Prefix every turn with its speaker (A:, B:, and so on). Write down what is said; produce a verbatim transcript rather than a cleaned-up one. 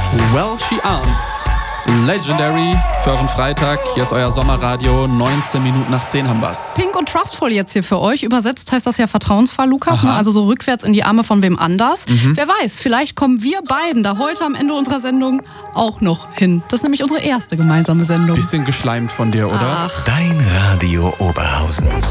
A: Well, she arms. Legendary für euren Freitag. Hier ist euer Sommerradio. neunzehn Minuten nach zehn haben wir's.
B: Pink und Trustful jetzt hier für euch. Übersetzt heißt das ja vertrauensvoll, Lukas. Ne? Also so rückwärts in die Arme von wem anders. Mhm. Wer weiß, vielleicht kommen wir beiden da heute am Ende unserer Sendung auch noch hin. Das ist nämlich unsere erste gemeinsame Sendung.
A: Bisschen geschleimt von dir, oder?
B: Ach.
C: Dein Radio Oberhausen.